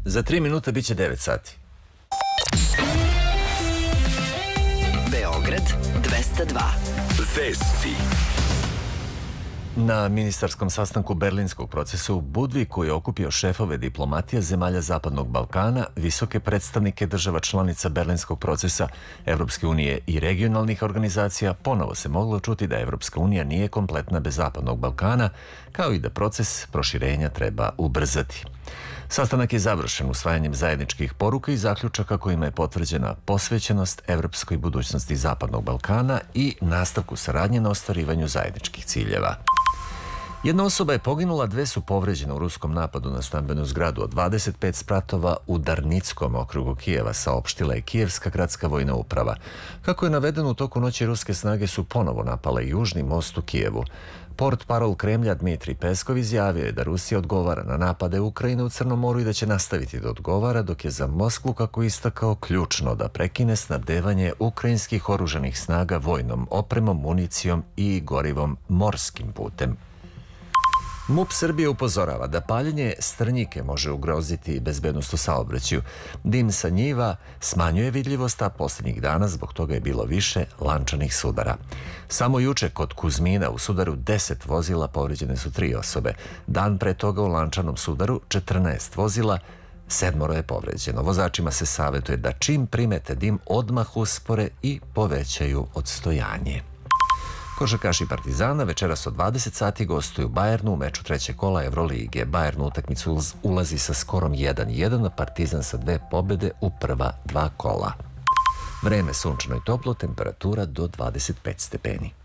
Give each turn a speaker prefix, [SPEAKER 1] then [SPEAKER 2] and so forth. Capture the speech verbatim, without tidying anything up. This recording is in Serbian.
[SPEAKER 1] Za tri minuta bit će devet sati.
[SPEAKER 2] Beograd dvesta dva. Vesti.
[SPEAKER 1] Na ministarskom sastanku Berlinskog procesa u Budvi, koji je okupio šefove diplomatija zemalja Zapadnog Balkana, visoke predstavnike država članica Berlinskog procesa, Evropske unije i regionalnih organizacija, ponovo se moglo čuti da Evropska unija nije kompletna bez Zapadnog Balkana, kao i da proces proširenja treba ubrzati. Sastanak je završen usvajanjem zajedničkih poruka i zaključaka kojima je potvrđena posvećenost evropskoj budućnosti Zapadnog Balkana i nastavku saradnje na ostvarivanju zajedničkih ciljeva. Jedna osoba je poginula, dve su povređene u ruskom napadu na stambenu zgradu od dvadeset pet spratova u Darnickom okrugu Kijeva, saopštila je Kijevska gradska vojna uprava. Kako je navedeno, u toku noći ruske snage su ponovo napale južni most u Kijevu. Portparol Kremlja Dmitrij Peskov izjavio je da Rusija odgovara na napade Ukrajine u Crnom moru i da će nastaviti da odgovara, dok je za Moskvu, kako je istakao, ključno da prekine snabdevanje ukrajinskih oružanih snaga vojnom opremom, municijom i gorivom morskim putem. MUP Srbije upozorava da paljenje strnjike može ugroziti bezbednost u saobraćaju. Dim sa njiva smanjuje vidljivost, a posljednjih dana zbog toga je bilo više lančanih sudara. Samo juče kod Kuzmina u sudaru deset vozila povređene su tri osobe. Dan pre toga u lančanom sudaru četrnaest vozila, sedmoro je povređeno. Vozačima se savjetuje da čim primete dim odmah uspore i povećaju odstojanje. Košarkaši Partizana večeras od dvadeset sati gostuju Bajernu u meču trećeg kola Evrolige. Bayern u utakmicu ulazi sa skorom jedan jedan, a Partizan sa dve pobjede u prva dva kola. Vreme sunčano i toplo, temperatura do dvadeset pet stepeni.